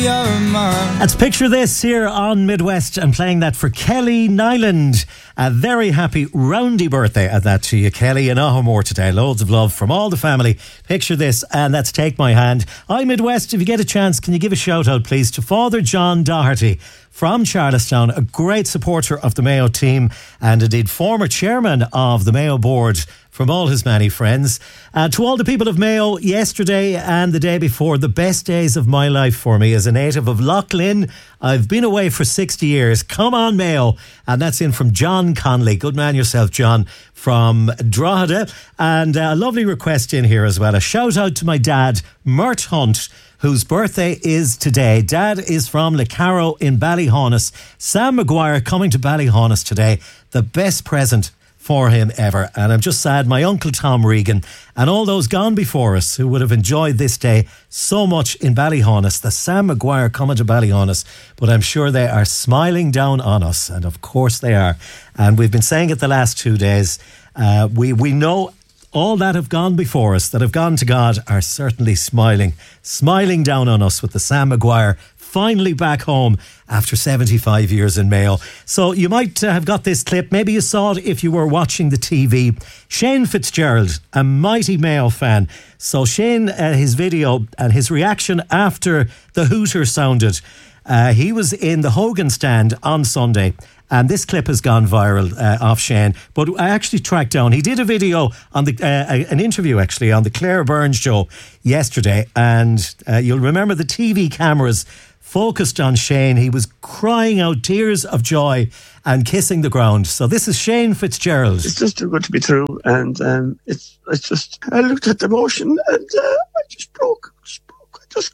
you're mine. Let's picture this here on Midwest and playing that for Kelly Nyland. A very happy roundy birthday at that to you, Kelly, in Ahomore today. Loads of love from all the family. Picture this, and that's Take My Hand. Hi, Midwest, if you get a chance, can you give a shout out, please, to Father John Doherty from Charlestown, a great supporter of the Mayo team and indeed former chairman of the Mayo board from all his many friends. To all the people of Mayo, yesterday and the day before, the best days of my life for me as a native of Lough Lynn. I've been away for 60 years. Come on, Mayo. And that's in from John Conley. Good man yourself, John, from Drogheda. And a lovely request in here as well. A shout out to my dad, Mert Hunt, whose birthday is today. Dad is from Le Carrow in Ballyhaunis. Sam Maguire coming to Ballyhaunis today. The best present for him ever. And I'm just sad my uncle Tom Regan and all those gone before us who would have enjoyed this day so much in Ballyhaunis. The Sam Maguire coming to Ballyhaunis, but I'm sure they are smiling down on us, and of course they are. And we've been saying it the last 2 days. We know all that have gone before us, that have gone to God, are certainly smiling down on us with the Sam Maguire finally back home after 75 years in Mayo. So you might have got this clip. Maybe you saw it if you were watching the TV. Shane Fitzgerald, a mighty Mayo fan. So Shane, his video and his reaction after the hooter sounded. He was in the Hogan stand on Sunday, and this clip has gone viral off Shane. But I actually tracked down. He did a video on an interview actually on the Claire Byrne show yesterday, and you'll remember the TV cameras focused on Shane. He was crying out tears of joy and kissing the ground. So this is Shane Fitzgerald. It's just too good to be true, and it's just. I looked at the motion and I just broke. I just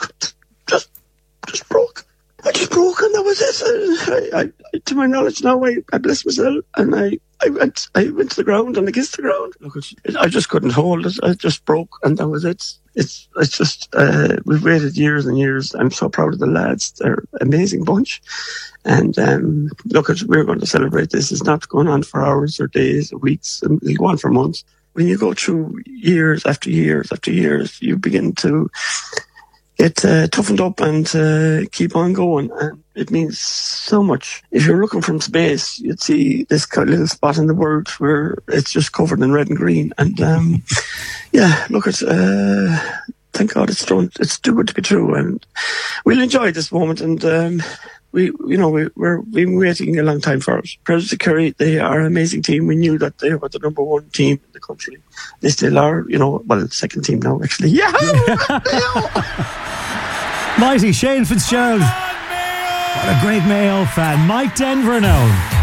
broke. I just broke, and that was it. I to my knowledge now, I blessed myself, and I went to the ground and I kissed the ground. Look, I just couldn't hold it. I just broke, and that was it. It's just we've waited years and years. I'm so proud of the lads. They're an amazing bunch, and look, we're going to celebrate this. It's not going on for hours or days or weeks. It'll go on for months. When you go through years after years after years, you begin to get toughened up and keep on going, and it means so much. If you're looking from space, you'd see this little spot in the world where it's just covered in red and green, and yeah, look, it's thank God it's too good to be true, and we'll enjoy this moment. And we've been waiting a long time for it. Proud to Kerry, they are an amazing team. We knew that they were the number one team in the country. They still are, second team now actually. Yeah. Mighty Shane Fitzgerald. What a great Mayo fan. Mike Denver now.